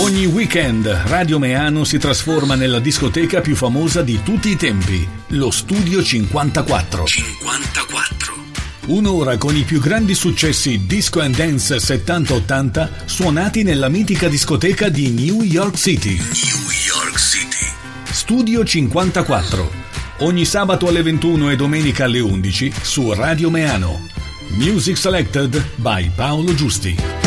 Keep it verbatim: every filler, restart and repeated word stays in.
Ogni weekend Radio Meano si trasforma nella discoteca più famosa di tutti i tempi, lo Studio cinquantaquattro. cinquantaquattro. Un'ora con i più grandi successi disco and dance settanta ottanta suonati nella mitica discoteca di New York City. New York City. Studio cinquantaquattro. Ogni sabato alle ventuno e domenica alle undici su Radio Meano. Music selected by Paolo Giusti.